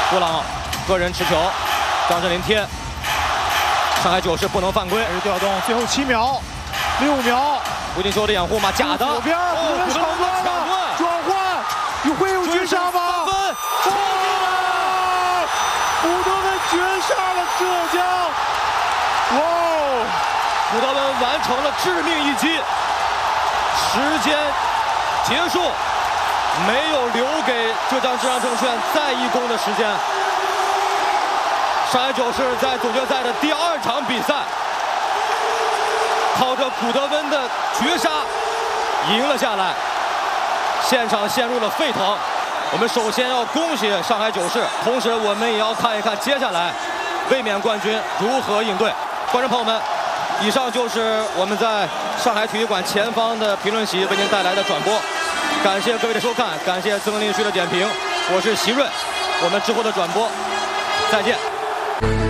布朗个人持球，张镇麟贴，上海9市不能犯规。 调动，最后7秒、6秒， 吴金秋的掩护吗？假的。 左边，古德抢断了，转换，会有绝杀吗？古德温绝杀了浙江！哇！ 古德温完成了致命一击，时间结束，没有留给浙江智商证券再一攻的时间。上海9市在总决赛的第2场比赛，靠着古德温的绝杀赢了下来，现场陷入了沸腾。我们首先要恭喜上海9市，同时我们也要看一看接下来卫冕冠军如何应对。观众朋友们，以上就是我们在上海体育馆前方的评论席为您带来的转播，感谢各位的收看，感谢曾林旭的点评，我是席润，我们之后的转播再见。